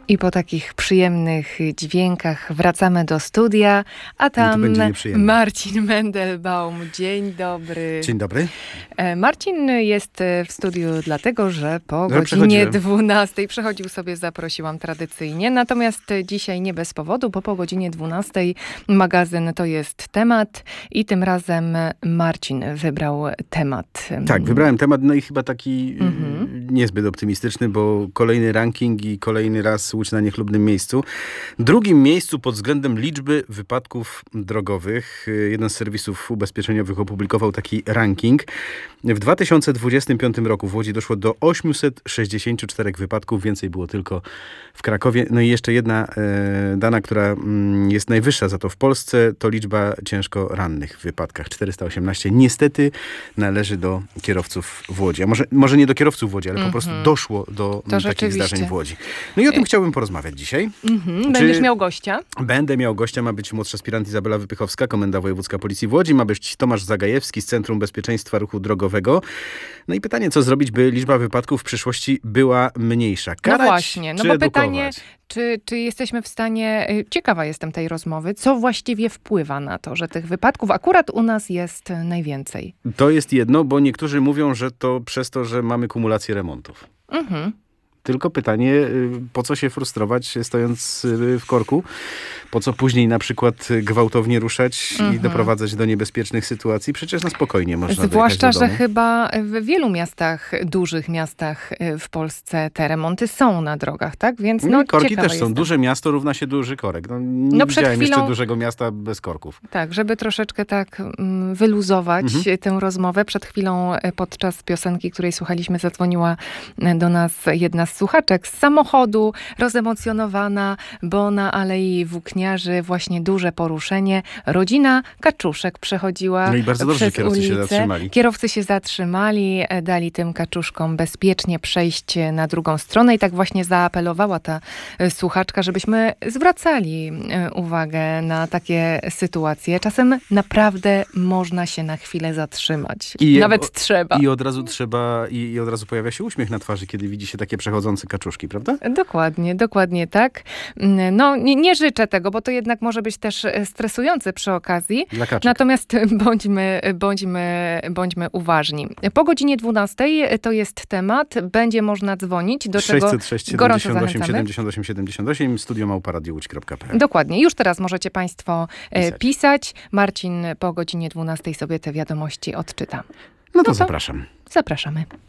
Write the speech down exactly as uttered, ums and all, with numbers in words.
I po takich przyjemnych dźwiękach wracamy do studia, a tam Marcin Mendelbaum. Dzień dobry. Dzień dobry. Marcin jest w studiu dlatego, że po no, godzinie dwunastej przechodził sobie, zaprosiłam tradycyjnie. Natomiast dzisiaj nie bez powodu, bo po godzinie dwunastej magazyn To jest temat i tym razem Marcin wybrał temat. Tak, wybrałem temat, no i chyba taki mhm. niezbyt optymistyczny, bo kolejny ranking i kolejny raz łódź na niechlubnym miejscu. W drugim miejscu pod względem liczby wypadków drogowych. Jeden z serwisów ubezpieczeniowych opublikował taki ranking. W dwa tysiące dwudziestym piątym roku w Łodzi doszło do osiemset sześćdziesiąt cztery wypadków. Więcej było tylko w Krakowie. No i jeszcze jedna e, dana, która mm, jest najwyższa za to w Polsce, to liczba ciężko rannych w wypadkach. czterysta osiemnaście. Niestety należy do kierowców w Łodzi. A może, może nie do kierowców w Łodzi, ale mm-hmm. po prostu doszło do to takich zdarzeń w Łodzi. No i o tym chciałbym porozmawiać dzisiaj. Mm-hmm. Będziesz Czy... miał gościa? Będę miał gościa. Ma być młodsza aspirant Izabela Wypychowska, komenda wojewódzka Policji w Łodzi. Ma być Tomasz Zagajewski z Centrum Bezpieczeństwa Ruchu Drogowego. No i pytanie, co zrobić, by liczba wypadków w przyszłości była mniejsza? Karać, no właśnie, no czy bo edukować? Pytanie, czy, czy jesteśmy w stanie, ciekawa jestem tej rozmowy, co właściwie wpływa na to, że tych wypadków akurat u nas jest najwięcej? To jest jedno, bo niektórzy mówią, że to przez to, że mamy kumulację remontów. Mhm. Tylko pytanie, po co się frustrować stojąc w korku? Po co później na przykład gwałtownie ruszać mm-hmm. i doprowadzać do niebezpiecznych sytuacji? Przecież na spokojnie można Zwłaszcza, do domu. że chyba w wielu miastach, dużych miastach w Polsce te remonty są na drogach, tak? Więc no, no i korki też jestem. są. Duże miasto równa się duży korek. No, nie no widziałem chwilą, jeszcze dużego miasta bez korków. Tak, żeby troszeczkę tak um, wyluzować mm-hmm. tę rozmowę. Przed chwilą podczas piosenki, której słuchaliśmy, zadzwoniła do nas jedna z słuchaczek z samochodu, rozemocjonowana, bo na Alei Włókniarzy właśnie duże poruszenie. Rodzina kaczuszek przechodziła. No i bardzo dobrze, że kierowcy ulicę. się zatrzymali. Kierowcy się zatrzymali, dali tym kaczuszkom bezpiecznie przejść na drugą stronę i tak właśnie zaapelowała ta słuchaczka, żebyśmy zwracali uwagę na takie sytuacje. Czasem naprawdę można się na chwilę zatrzymać. I Nawet o, trzeba. I od razu trzeba, i, i od razu pojawia się uśmiech na twarzy, kiedy widzi się takie przechodzące kaczuszki, prawda? Dokładnie, dokładnie tak. No, nie, nie życzę tego, bo to jednak może być też stresujące przy okazji. Dla kaczek. Natomiast bądźmy, bądźmy, bądźmy uważni. Po godzinie dwunastej to jest temat. Będzie można dzwonić, do czego sześćset sześć siedemdziesiąt osiem siedemdziesiąt osiem siedemdziesiąt osiem studio małpa radio łódź kropka p l. Dokładnie. Już teraz możecie państwo pisać. pisać. Marcin po godzinie dwunastej sobie te wiadomości odczyta. No to, no to zapraszam. Zapraszamy.